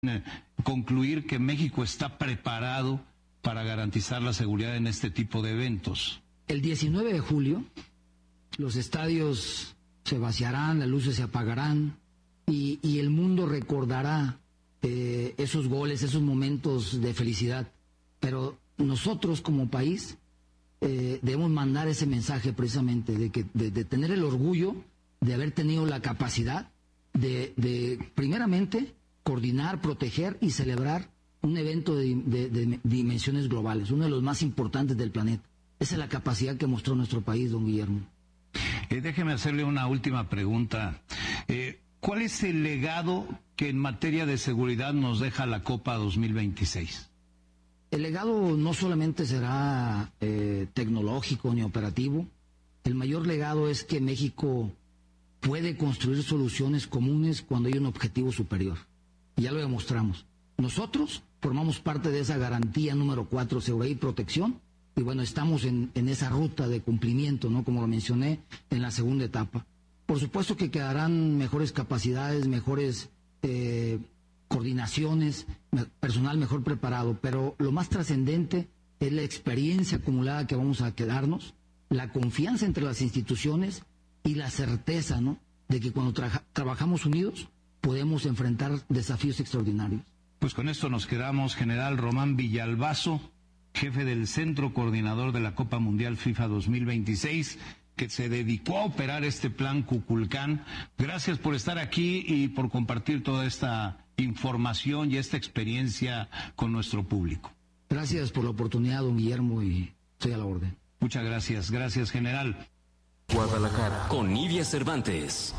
concluir que México está preparado para garantizar la seguridad en este tipo de eventos? El 19 de julio los estadios se vaciarán, las luces se apagarán y el mundo recordará esos goles, esos momentos de felicidad. Pero nosotros como país debemos mandar ese mensaje precisamente de tener el orgullo de haber tenido la capacidad de primeramente coordinar, proteger y celebrar un evento de dimensiones globales, uno de los más importantes del planeta. Esa es la capacidad que mostró nuestro país, don Guillermo. Déjeme hacerle una última pregunta. ¿Cuál es el legado que en materia de seguridad nos deja la Copa 2026? El legado no solamente será tecnológico ni operativo. El mayor legado es que México puede construir soluciones comunes cuando hay un objetivo superior. Y ya lo demostramos. Nosotros formamos parte de esa garantía número 4, seguridad y protección. Y bueno, estamos en esa ruta de cumplimiento, ¿no? Como lo mencioné en la segunda etapa. Por supuesto que quedarán mejores capacidades, mejores coordinaciones, personal mejor preparado, pero lo más trascendente es la experiencia acumulada que vamos a quedarnos, la confianza entre las instituciones y la certeza, ¿no?, de que cuando trabajamos unidos podemos enfrentar desafíos extraordinarios. Pues con esto nos quedamos. General Román Villalbazo, jefe del Centro Coordinador de la Copa Mundial FIFA 2026, que se dedicó a operar este plan Kukulcán. Gracias por estar aquí y por compartir toda esta información y esta experiencia con nuestro público. Gracias por la oportunidad, don Guillermo, y estoy a la orden. Muchas gracias. Gracias, general. Guadalajara, con Nidia Cervantes.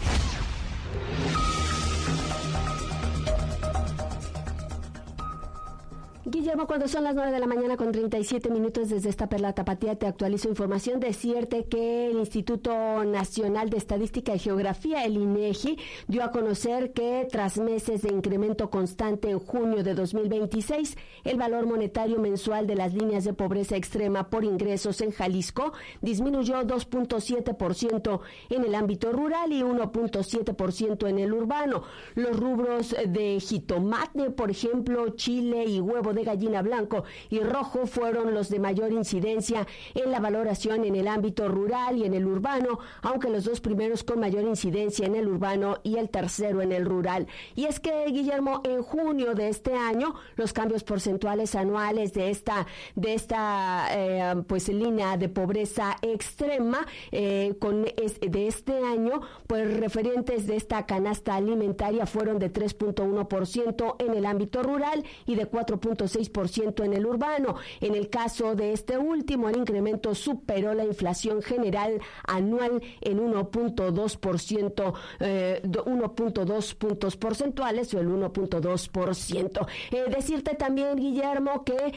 Guillermo, cuando son las 9 de la mañana con 37 minutos desde esta Perla Tapatía, te actualizo información. Decirte que el Instituto Nacional de Estadística y Geografía, el INEGI, dio a conocer que tras meses de incremento constante en junio de 2026, el valor monetario mensual de las líneas de pobreza extrema por ingresos en Jalisco disminuyó 2.7% en el ámbito rural y 1.7% en el urbano. Los rubros de jitomate, por ejemplo, chile y huevo de gallina blanco y rojo fueron los de mayor incidencia en la valoración en el ámbito rural y en el urbano, aunque los dos primeros con mayor incidencia en el urbano y el tercero en el rural. Y es que, Guillermo, en junio de este año, los cambios porcentuales anuales de esta línea de pobreza extrema de este año, pues referentes de esta canasta alimentaria fueron de 3.1% en el ámbito rural y de 4.6% en el urbano. En el caso de este último, el incremento superó la inflación general anual en 1.2%, 1.2 puntos porcentuales o el 1.2%. Decirte también, Guillermo, que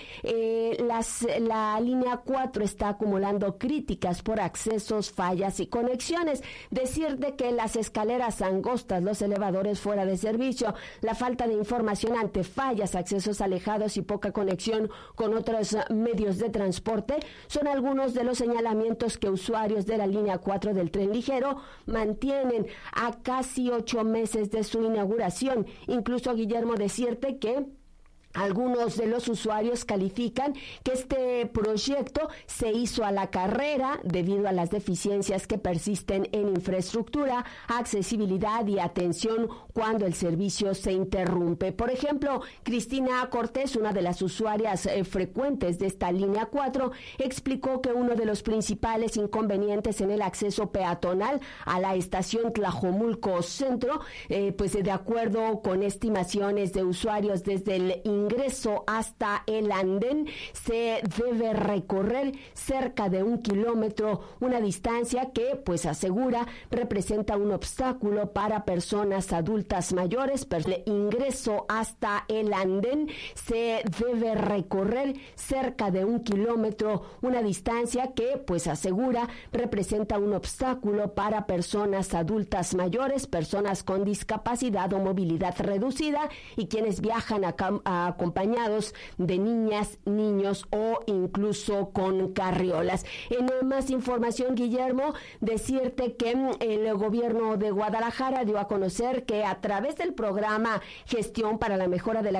la línea 4 está acumulando críticas por accesos, fallas y conexiones. Decirte que las escaleras angostas, los elevadores fuera de servicio, la falta de información ante fallas, accesos alejados y poca conexión con otros medios de transporte son algunos de los señalamientos que usuarios de la línea 4 del tren ligero mantienen a casi 8 meses de su inauguración. Incluso, Guillermo, decirte que algunos de los usuarios califican que este proyecto se hizo a la carrera debido a las deficiencias que persisten en infraestructura, accesibilidad y atención cuando el servicio se interrumpe. Por ejemplo, Cristina Cortés, una de las usuarias frecuentes de esta línea 4, explicó que uno de los principales inconvenientes en el acceso peatonal a la estación Tlajomulco Centro, pues de acuerdo con estimaciones de usuarios, desde el ingreso hasta el andén se debe recorrer cerca de 1 kilómetro, una distancia que, pues asegura, representa un obstáculo para personas adultas mayores. El ingreso hasta el andén se debe recorrer cerca de 1 kilómetro, una distancia que, pues asegura, representa un obstáculo para personas adultas mayores, personas con discapacidad o movilidad reducida y quienes viajan acompañados de niñas, niños o incluso con carriolas. En más información, Guillermo, decirte que el gobierno de Guadalajara dio a conocer que a través del programa Gestión para la Mejora de la